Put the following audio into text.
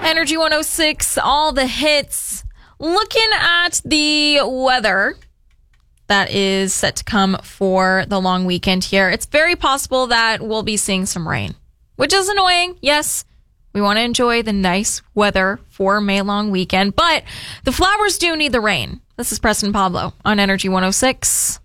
Energy 106, all the hits. Looking at the weather that is set to come for the long weekend here, it's very possible that we'll be seeing some rain, which is annoying. Yes, we want to enjoy the nice weather for May long weekend, but the flowers do need the rain. This is Preston Pablo on Energy 106.